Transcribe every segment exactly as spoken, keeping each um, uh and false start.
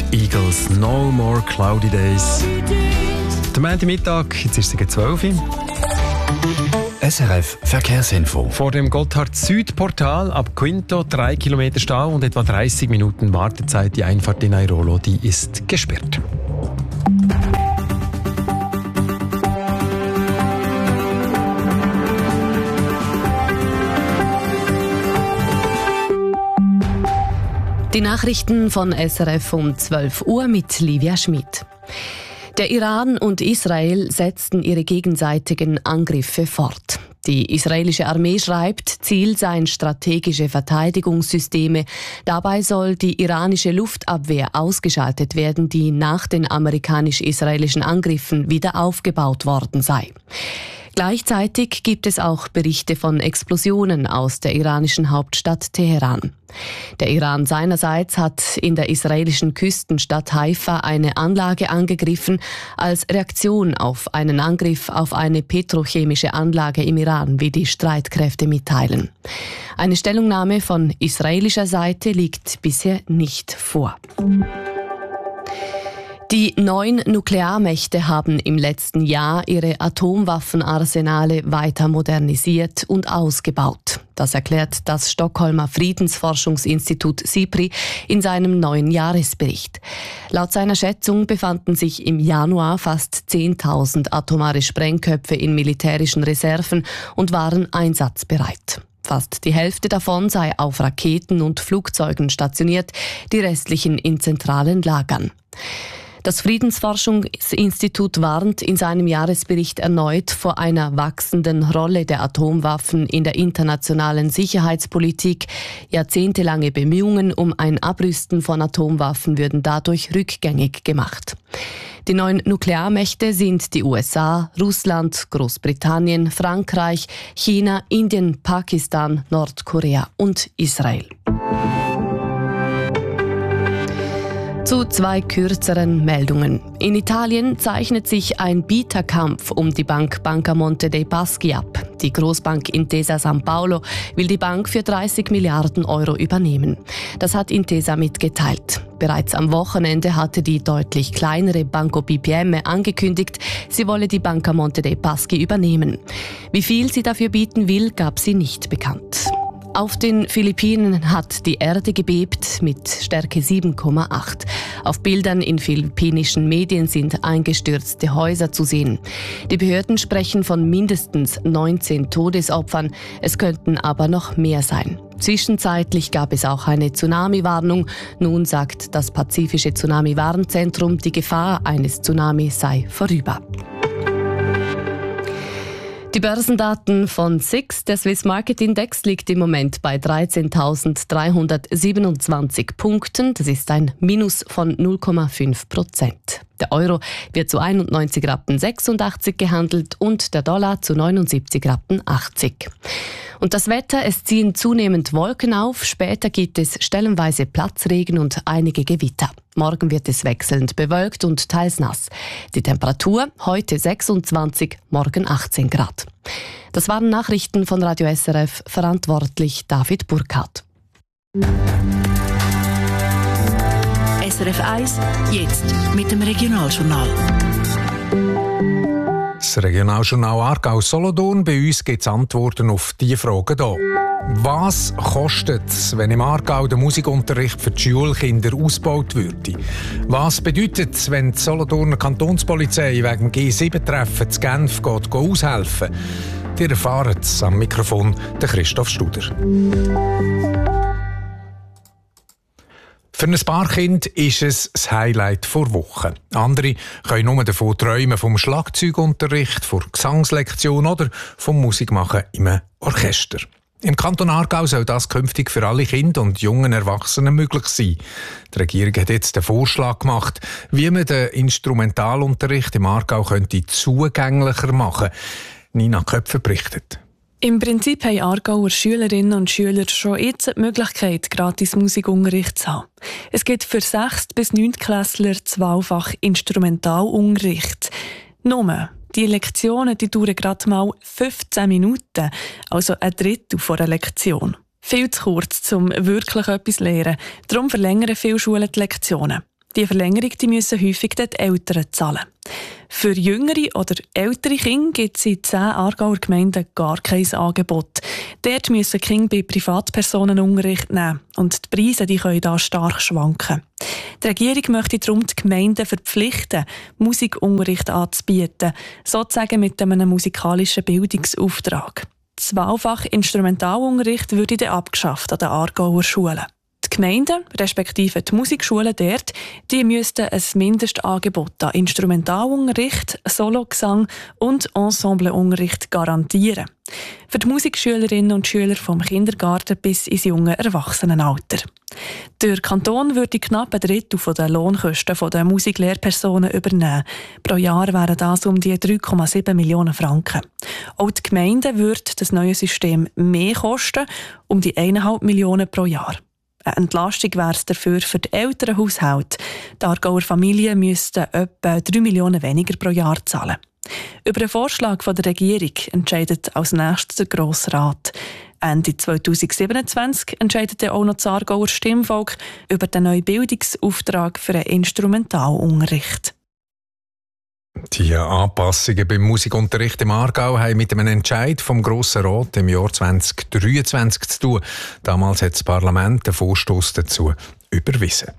Eagles, No More Cloudy Days. Der Montagmittag, jetzt ist es zwölf Uhr. S R F Verkehrsinfo. Vor dem Gotthard-Süd-Portal ab Quinto drei Kilometer Stau und etwa dreißig Minuten Wartezeit. Die Einfahrt in Airolo, die ist gesperrt. Die Nachrichten von S R F um zwölf Uhr mit Livia Schmid. Der Iran und Israel setzten ihre gegenseitigen Angriffe fort. Die israelische Armee schreibt, Ziel seien strategische Verteidigungssysteme. Dabei soll die iranische Luftabwehr ausgeschaltet werden, die nach den amerikanisch-israelischen Angriffen wieder aufgebaut worden sei. Gleichzeitig gibt es auch Berichte von Explosionen aus der iranischen Hauptstadt Teheran. Der Iran seinerseits hat in der israelischen Küstenstadt Haifa eine Anlage angegriffen, als Reaktion auf einen Angriff auf eine petrochemische Anlage im Iran, wie die Streitkräfte mitteilen. Eine Stellungnahme von israelischer Seite liegt bisher nicht vor. Die neun Nuklearmächte haben im letzten Jahr ihre Atomwaffenarsenale weiter modernisiert und ausgebaut. Das erklärt das Stockholmer Friedensforschungsinstitut SIPRI in seinem neuen Jahresbericht. Laut seiner Schätzung befanden sich im Januar fast zehntausend atomare Sprengköpfe in militärischen Reserven und waren einsatzbereit. Fast die Hälfte davon sei auf Raketen und Flugzeugen stationiert, die restlichen in zentralen Lagern. Das Friedensforschungsinstitut warnt in seinem Jahresbericht erneut vor einer wachsenden Rolle der Atomwaffen in der internationalen Sicherheitspolitik. Jahrzehntelange Bemühungen um ein Abrüsten von Atomwaffen würden dadurch rückgängig gemacht. Die neun Nuklearmächte sind die U S A, Russland, Großbritannien, Frankreich, China, Indien, Pakistan, Nordkorea und Israel. Zu zwei kürzeren Meldungen. In Italien zeichnet sich ein Bieterkampf um die Bank Banca Monte dei Paschi ab. Die Großbank Intesa San Paolo will die Bank für dreißig Milliarden Euro übernehmen. Das hat Intesa mitgeteilt. Bereits am Wochenende hatte die deutlich kleinere Banco B P M angekündigt, sie wolle die Banca Monte dei Paschi übernehmen. Wie viel sie dafür bieten will, gab sie nicht bekannt. Auf den Philippinen hat die Erde gebebt mit Stärke sieben Komma acht. Auf Bildern in philippinischen Medien sind eingestürzte Häuser zu sehen. Die Behörden sprechen von mindestens neunzehn Todesopfern. Es könnten aber noch mehr sein. Zwischenzeitlich gab es auch eine Tsunami-Warnung. Nun sagt das Pazifische Tsunami-Warnzentrum, die Gefahr eines Tsunamis sei vorüber. Die Börsendaten von S I X, der Swiss Market Index, liegt im Moment bei dreizehntausenddreihundertsiebenundzwanzig Punkten. Das ist ein Minus von null Komma fünf Prozent. Der Euro wird zu einundneunzig Rappen sechsundachtzig gehandelt und der Dollar zu neunundsiebzig Rappen achtzig. Und das Wetter, es ziehen zunehmend Wolken auf, später gibt es stellenweise Platzregen und einige Gewitter. Morgen wird es wechselnd bewölkt und teils nass. Die Temperatur heute sechsundzwanzig, morgen achtzehn Grad. Das waren Nachrichten von Radio S R F, verantwortlich David Burkhardt. S R F eins, jetzt mit dem Regionaljournal. Das Regionaljournal Aargau-Solothurn. Bei uns gibt es Antworten auf diese Fragen hier. Was kostet es, wenn im Aargau der Musikunterricht für die Schulkinder ausgebaut würde? Was bedeutet es, wenn die Solothurner Kantonspolizei wegen dem G sieben Treffen zu Genf geht, geht aushelfen? Ihr erfahrt es am Mikrofon der Christoph Studer. Für ein paar Kinder ist es das Highlight vor Woche. Andere können nur davon träumen, vom Schlagzeugunterricht, von Gesangslektion oder vom Musikmachen im Orchester. Im Kanton Aargau soll das künftig für alle Kinder und jungen Erwachsenen möglich sein. Die Regierung hat jetzt den Vorschlag gemacht, wie man den Instrumentalunterricht im Aargau könnte zugänglicher machen. Nina Köpfer berichtet. Im Prinzip haben Aargauer Schülerinnen und Schüler schon jetzt die Möglichkeit, gratis Musikunterricht zu haben. Es gibt für sechs bis neuntklässler Wahlfach Instrumentalunterricht. Nur, die Lektionen die dauern gerade mal fünfzehn Minuten, also ein Drittel von einer Lektion. Viel zu kurz, um wirklich etwas zu lernen. Darum verlängern viele Schulen die Lektionen. Die Verlängerung die müssen häufig die Eltern zahlen. Für jüngere oder ältere Kinder gibt es in zehn Aargauer Gemeinden gar kein Angebot. Dort müssen Kinder bei Privatpersonen Unterricht nehmen und die Preise die können da stark schwanken. Die Regierung möchte darum die Gemeinden verpflichten, Musikunterricht anzubieten, sozusagen mit einem musikalischen Bildungsauftrag. Das Wahlfach Instrumentalunterricht würde dann abgeschafft an den Aargauer Schulen. Die Gemeinden, respektive die Musikschulen dort, die müssten ein Mindestangebot an Instrumentalunterricht, Sologesang und Ensembleunterricht garantieren. Für die Musikschülerinnen und Schüler vom Kindergarten bis ins junge Erwachsenenalter. Der Kanton würde knapp ein Drittel der Lohnkosten der Musiklehrpersonen übernehmen. Pro Jahr wären das um die drei Komma sieben Millionen Franken. Auch die Gemeinden würde das neue System mehr kosten, um die eineinhalb Millionen pro Jahr. Eine Entlastung wäre es dafür für die älteren Haushalte. Die Aargauer Familien müssten etwa drei Millionen weniger pro Jahr zahlen. Über den Vorschlag der Regierung entscheidet als nächstes der Grosse Rat. Ende zweitausendsiebenundzwanzig entscheidet auch noch das Aargauer Stimmvolk über den neuen Bildungsauftrag für einen Instrumentalunterricht. Die Anpassungen beim Musikunterricht im Aargau haben mit einem Entscheid vom Grossen Rat im Jahr zwanzig dreiundzwanzig zu tun. Damals hat das Parlament den Vorstoss dazu überwiesen.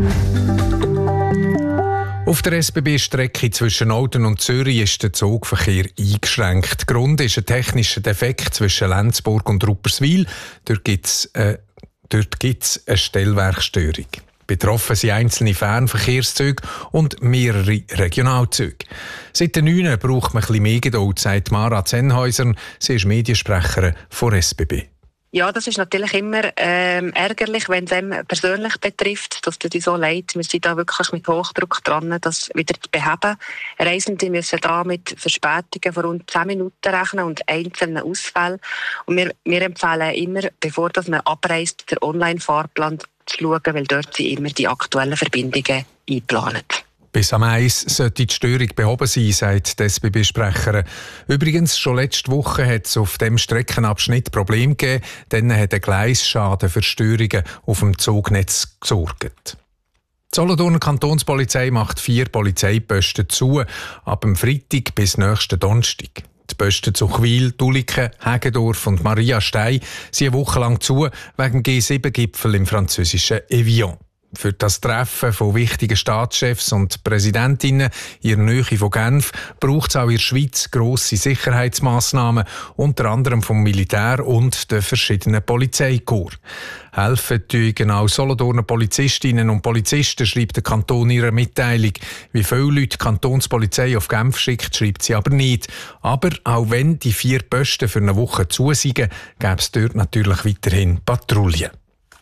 Auf der S B B-Strecke zwischen Olten und Zürich ist der Zugverkehr eingeschränkt. Grund ist ein technischer Defekt zwischen Lenzburg und Rupperswil. Dort gibt es äh, eine Stellwerkstörung. Betroffen sind einzelne Fernverkehrszüge und mehrere Regionalzüge. Seit den neun braucht man ein bisschen mehr Geduld, sagt Mara Zenhäuser. Sie ist Mediensprecherin von S B B. Ja, das ist natürlich immer ähm, ärgerlich, wenn es einem persönlich betrifft, dass das so leid. Wir sind da wirklich mit Hochdruck dran, das wieder zu beheben. Reisende müssen da mit Verspätungen von rund zehn Minuten rechnen und einzelnen Ausfällen. Und wir, wir empfehlen immer, bevor dass man abreist, den Online-Fahrplan zu schauen, weil dort sind immer die aktuellen Verbindungen eingeplant. Bis am eins sollte die Störung behoben sein, sagt die S B B-Sprecherin. Übrigens, schon letzte Woche hat es auf dem Streckenabschnitt Probleme gegeben, dann hat ein Gleisschaden für Störungen auf dem Zugnetz gesorgt. Die Solothurner Kantonspolizei macht vier Polizeiposten zu, ab dem Freitag bis nächsten Donnerstag. Die Posten zu Chwil, Dulliken, Hägendorf und Maria Stein sind eine Woche lang zu, wegen dem G sieben Gipfel im französischen Evian. Für das Treffen von wichtigen Staatschefs und Präsidentinnen in der Nähe von Genf braucht es auch in der Schweiz grosse Sicherheitsmassnahmen, unter anderem vom Militär und den verschiedenen Polizeikorps. Helfen tun genau Solothurner Polizistinnen und Polizisten, schreibt der Kanton in ihrer Mitteilung. Wie viele Leute die Kantonspolizei auf Genf schickt, schreibt sie aber nicht. Aber auch wenn die vier Posten für eine Woche zusiegen, gäbe es dort natürlich weiterhin Patrouillen.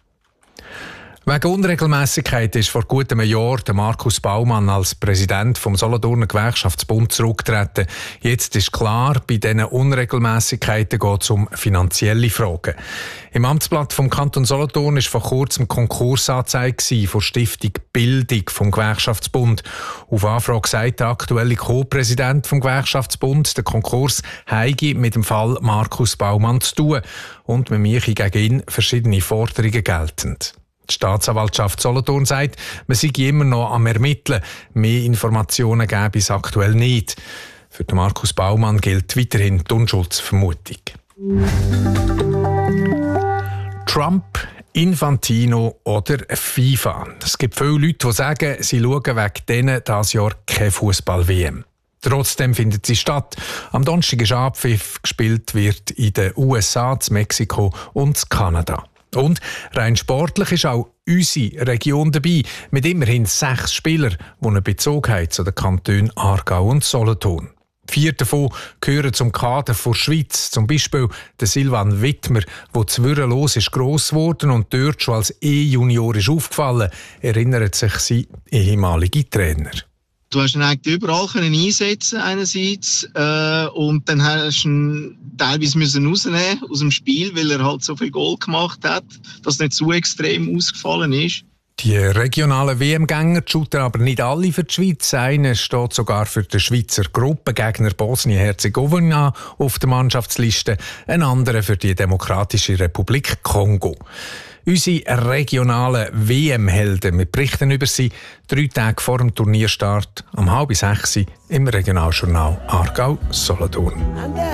Wegen Unregelmässigkeit ist vor gut einem Jahr der Markus Baumann als Präsident vom Solothurner Gewerkschaftsbund zurückgetreten. Jetzt ist klar, bei diesen Unregelmässigkeiten geht es um finanzielle Fragen. Im Amtsblatt vom Kanton Solothurn war vor kurzem Konkursanzeige von Stiftung Bildung vom Gewerkschaftsbund. Auf Anfrage sagt der aktuelle Co-Präsident vom Gewerkschaftsbund, der Konkurs habe mit dem Fall Markus Baumann zu tun und man mache gegen ihn verschiedene Forderungen geltend. Die Staatsanwaltschaft Solothurn sagt, man sei immer noch am Ermitteln. Mehr Informationen gäbe es aktuell nicht. Für den Markus Baumann gilt weiterhin die Unschuldsvermutung. Trump, Infantino oder FIFA. Es gibt viele Leute, die sagen, sie schauen wegen denen dieses Jahr keine Fußball-W M. Trotzdem findet sie statt. Am Donnerstag ist Abpfiff, gespielt wird in den U S A, in Mexiko und in Kanada. Und rein sportlich ist auch unsere Region dabei, mit immerhin sechs Spielern, die eine Bezogenheit zu den Kantonen Aargau und Solothurn. Vier davon gehören zum Kader der Schweiz, zum Beispiel der Silvan Wittmer, der zwirrenlos ist gross geworden und dort schon als E-Junior ist aufgefallen, erinnert sich sein ehemaliger Trainer. Du hast ihn eigentlich überall können einsetzen einerseits äh, und dann hast du ihn teilweise müssen rausnehmen aus dem Spiel, weil er halt so viel Goal gemacht hat, dass es nicht zu extrem ausgefallen ist. Die regionalen W M-Gänger shooten aber nicht alle für die Schweiz. Einer steht sogar für den Schweizer Gruppengegner Bosnien-Herzegowina auf der Mannschaftsliste, ein anderer für die Demokratische Republik Kongo. Unsere regionalen W M-Helden, wir berichten über sie drei Tage vor dem Turnierstart um halb sechs im Regionaljournal Aargau-Solothurn.